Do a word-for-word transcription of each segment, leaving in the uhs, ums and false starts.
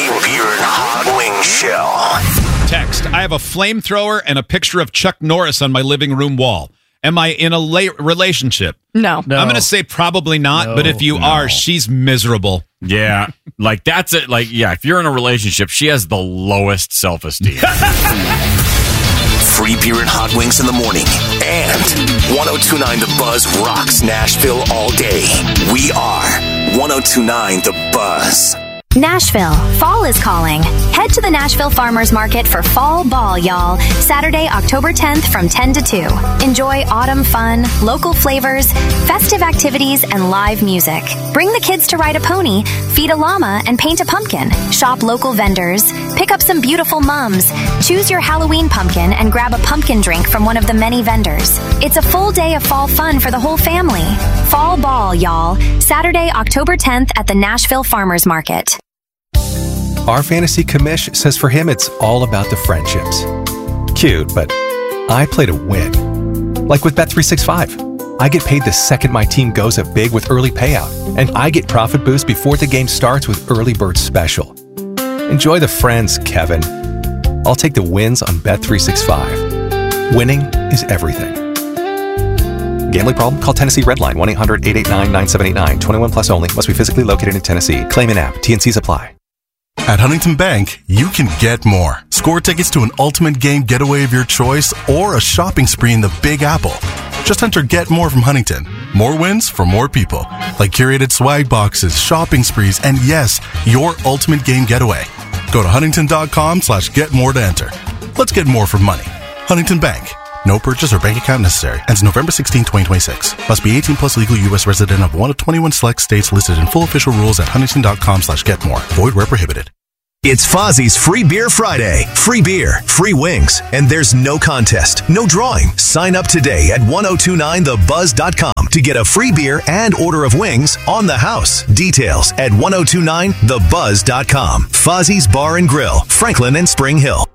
Free Beer and Hot Wings Show. Text, I have a flamethrower and a picture of Chuck Norris on my living room wall. Am I in a la- relationship? No. No. I'm going to say probably not, No, but if you no. are, she's miserable. Yeah, like that's it. Like, yeah, if you're in a relationship, she has the lowest self-esteem. Free Beer and Hot Wings in the morning. And one oh two point nine The Buzz rocks Nashville all day. We are one oh two point nine The Buzz. Nashville, fall is calling. Head to the Nashville Farmers Market for Fall Ball, y'all. Saturday, October tenth from ten to two. Enjoy autumn fun, local flavors, festive activities, and live music. Bring the kids to ride a pony, feed a llama, and paint a pumpkin. Shop local vendors. Pick up some beautiful mums. Choose your Halloween pumpkin and grab a pumpkin drink from one of the many vendors. It's a full day of fall fun for the whole family. Fall Ball, y'all. Saturday, October tenth at the Nashville Farmers Market. Our fantasy commish says for him it's all about the friendships. Cute, but I play to win. Like with Bet three sixty-five. I get paid the second my team goes up big with early payout, and I get profit boost before the game starts with Early Bird Special. Enjoy the friends, Kevin. I'll take the wins on Bet three sixty-five. Winning is everything. Gambling problem? Call Tennessee Redline one eight hundred eight eight nine nine seven eight nine. twenty-one plus only. Must be physically located in Tennessee. Claim in app. T and Cs apply. At Huntington Bank, you can get more. Score tickets to an ultimate game getaway of your choice or a shopping spree in the Big Apple. Just enter Get More from Huntington. More wins for more people. Like curated swag boxes, shopping sprees, and yes, your ultimate game getaway. Go to huntington.com slash get more to enter. Let's get more for money. Huntington Bank. No purchase or bank account necessary. Ends November sixteenth, twenty twenty-six. Must be eighteen plus legal U S resident of one of twenty-one select states listed in full official rules at huntington.com slash get more. Void where prohibited. It's Fozzie's Free Beer Friday. Free beer, free wings, and there's no contest, no drawing. Sign up today at ten twenty-nine the buzz dot com to get a free beer and order of wings on the house. Details at ten twenty-nine the buzz dot com. Fozzie's Bar and Grill, Franklin and Spring Hill.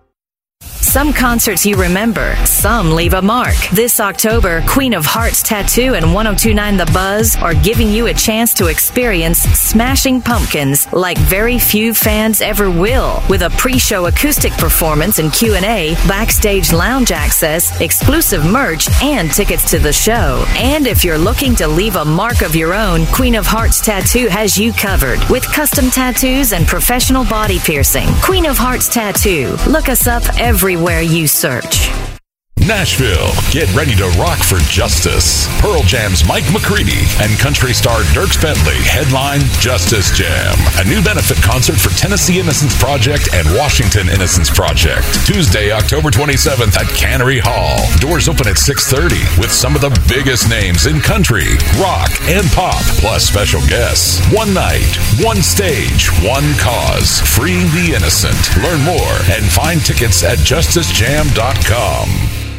Some concerts you remember, some leave a mark. This October, Queen of Hearts Tattoo and ten twenty-nine The Buzz are giving you a chance to experience Smashing Pumpkins like very few fans ever will, with a pre-show acoustic performance and Q and A, backstage lounge access, exclusive merch, and tickets to the show. And if you're looking to leave a mark of your own, Queen of Hearts Tattoo has you covered with custom tattoos and professional body piercing. Queen of Hearts Tattoo. Look us up everywhere you search. Nashville, get ready to rock for justice. Pearl Jam's Mike McCready and country star Dierks Bentley headline Justice Jam, a new benefit concert for Tennessee Innocence Project and Washington Innocence Project. Tuesday, October twenty-seventh at Cannery Hall. Doors open at six thirty with some of the biggest names in country, rock, and pop, plus special guests. One night, one stage, one cause. Free the innocent. Learn more and find tickets at justice jam dot com.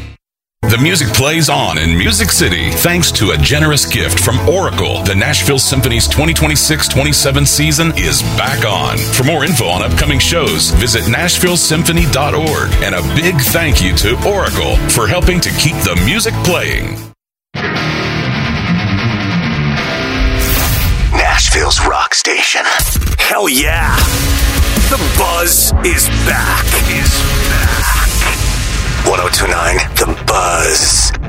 The music plays on in Music City thanks to a generous gift from Oracle. The Nashville Symphony's twenty twenty-six twenty-seven season is back on. For more info on upcoming shows, visit nashville symphony dot org. And a big thank you to Oracle for helping to keep the music playing. Nashville's rock station. Hell yeah! The Buzz is back. Is back. ten twenty-nine The Buzz.